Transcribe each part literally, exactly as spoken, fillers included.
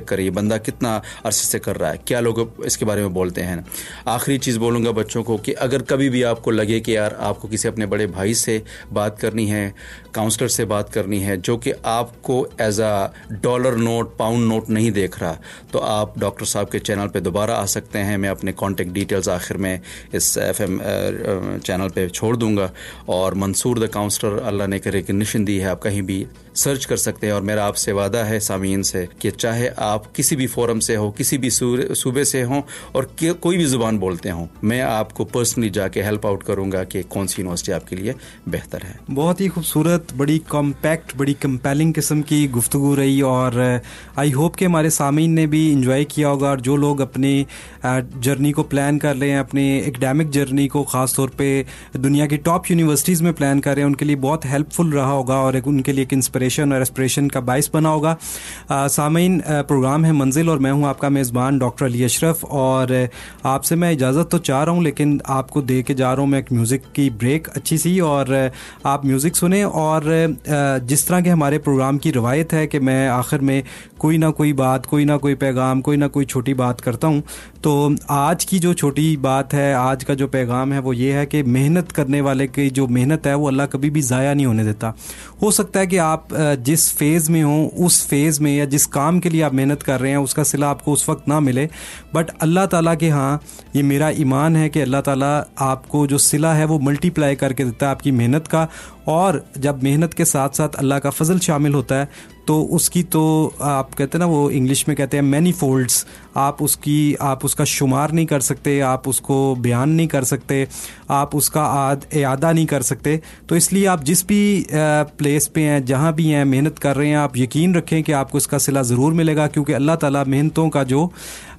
Check کریں یہ بندہ کتنا عرصے سے کر رہا ہے, کیا لوگ اس کے بارے میں بولتے ہیں. آخری چیز بولوں گا بچوں کو کہ اگر کبھی بھی آپ کو لگے کہ یار آپ کو کسی اپنے بڑے بھائی سے بات کرنی ہے, کاؤنسلر سے بات کرنی ہے جو کہ آپ کو as a dollar note pound note نہیں دیکھ رہا, تو آپ ڈاکٹر صاحب کے چینل پہ دوبارہ آ سکتے ہیں. میں اپنے کانٹیکٹ ڈیٹیلز آخر میں اس ایف ایم چینل پہ چھوڑ دوں گا, اور منصور دا کاؤنسلر اللہ نے ریکگنیشن دی ہے, آپ کہیں بھی سرچ کر سکتے ہیں. اور میرا آپ سے وعدہ ہے سامعین سے کہ چاہے آپ کسی بھی فورم سے ہو, کسی بھی صوبے سے ہوں اور کوئی بھی زبان بولتے ہوں, میں آپ کو پرسنلی جا کے ہیلپ آؤٹ کروں گا کہ کون سی یونیورسٹی آپ کے لیے بہتر ہے. بہت ہی خوبصورت, بڑی کمپیکٹ, بڑی کمپیلنگ قسم کی گفتگو رہی, اور آئی ہوپ کہ ہمارے سامعین نے بھی انجوائے کیا ہوگا. اور جو لوگ اپنی جرنی کو پلان کر رہے ہیں, اپنی ایکڈیمک جرنی کو خاص طور پہ دنیا کی ٹاپ یونیورسٹیز میں پلان کر رہے ہیں, ان کے لیے بہت ہیلپ فل رہا ہوگا اور ان کے لیے ایک انسپریشن اور اسپریشن کا باعث بنا ہوگا. سامعین, پروگرام ہے منزل اور میں ہوں آپ کا میزبان ڈاکٹر علی اشرف, اور آپ سے میں اجازت تو چاہ رہا ہوں لیکن آپ کو دے کے جا رہا ہوں میں ایک میوزک کی بریک اچھی سی, اور آپ میوزک سنیں. اور جس طرح کے ہمارے پروگرام کی روایت ہے کہ میں آخر میں کوئی نہ کوئی بات, کوئی نہ کوئی پیغام, کوئی نہ کوئی چھوٹی بات کرتا ہوں, تو آج کی جو چھوٹی بات ہے, آج کا جو پیغام ہے وہ یہ ہے کہ محنت کرنے والے کی جو محنت ہے وہ اللہ کبھی بھی ضائع نہیں ہونے دیتا. ہو سکتا ہے کہ آپ جس فیز میں ہوں, اس فیز میں یا جس کام کے لیے آپ محنت کر رہے ہیں اس کا صلہ آپ کو اس وقت نہ ملے, بٹ اللہ تعالیٰ کے ہاں یہ میرا ایمان ہے کہ اللہ تعالیٰ آپ کو جو صلہ ہے وہ ملٹی پلائی کر کے دیتا ہے آپ کی محنت کا. اور جب محنت کے ساتھ ساتھ اللہ کا فضل شامل ہوتا ہے تو اس کی تو آپ کہتے ہیں نا, وہ انگلش میں کہتے ہیں مینی فولڈس, آپ اس کی آپ اس کا شمار نہیں کر سکتے, آپ اس کو بیان نہیں کر سکتے, آپ اس کا اعادہ نہیں کر سکتے. تو اس لیے آپ جس بھی پلیس پہ ہیں, جہاں بھی ہیں, محنت کر رہے ہیں, آپ یقین رکھیں کہ آپ کو اس کا صلہ ضرور ملے گا, کیونکہ اللہ تعالیٰ محنتوں کا جو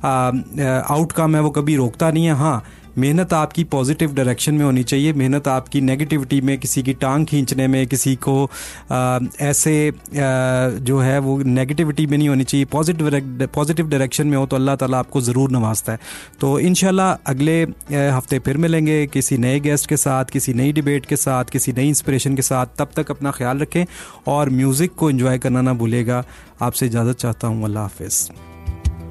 آؤٹ کم ہے وہ کبھی روکتا نہیں ہے. ہاں, محنت آپ کی پازیٹیو ڈائریکشن میں ہونی چاہیے, محنت آپ کی نیگیٹیوٹی میں, کسی کی ٹانگ کھینچنے میں, کسی کو ایسے جو ہے وہ نیگیٹیوٹی میں نہیں ہونی چاہیے, پازیٹیو پازیٹیو ڈائریکشن میں ہو تو اللہ تعالیٰ آپ کو ضرور نوازتا ہے. تو انشاءاللہ اگلے ہفتے پھر ملیں گے کسی نئے گیسٹ کے ساتھ, کسی نئی ڈیبیٹ کے ساتھ, کسی نئی انسپریشن کے ساتھ. تب تک اپنا خیال رکھیں اور میوزک کو انجوائے کرنا نہ بھولے گا. آپ سے اجازت چاہتا ہوں, اللہ حافظ.